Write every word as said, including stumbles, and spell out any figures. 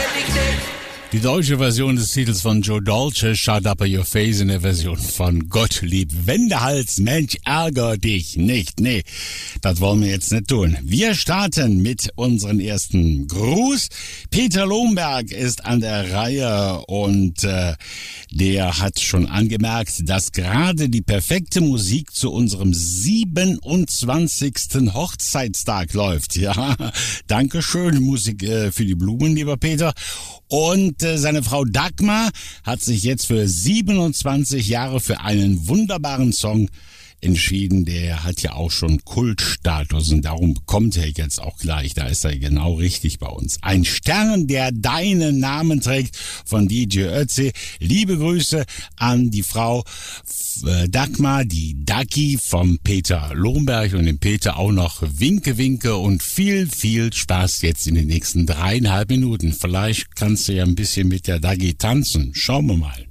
dich nicht. Die deutsche Version des Titels von Joe Dolce, Shut Up Your Face, in der Version von Gottlieb Wendehals, Mensch, ärger dich nicht. Nee, das wollen wir jetzt nicht tun. Wir starten mit unserem ersten Gruß. Peter Lohmberg ist an der Reihe und äh, der hat schon angemerkt, dass gerade die perfekte Musik zu unserem siebenundzwanzigsten Hochzeitstag läuft. Ja, Dankeschön, Musik äh, für die Blumen, lieber Peter. Und äh, seine Frau Dagmar hat sich jetzt für siebenundzwanzig Jahre für einen wunderbaren Song entschieden. Der hat ja auch schon Kultstatus und darum kommt er jetzt auch gleich. Da ist er genau richtig bei uns. Ein Stern, der deinen Namen trägt, von D J Ötzi. Liebe Grüße an die Frau äh, Dagmar, die Dagi vom Peter Lohmberg und dem Peter auch noch Winke, Winke und viel, viel Spaß jetzt in den nächsten dreieinhalb Minuten. Vielleicht kannst du ja ein bisschen mit der Dagi tanzen. Schauen wir mal.